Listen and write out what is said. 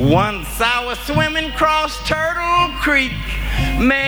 Once I was swimming across Turtle Creek. Man,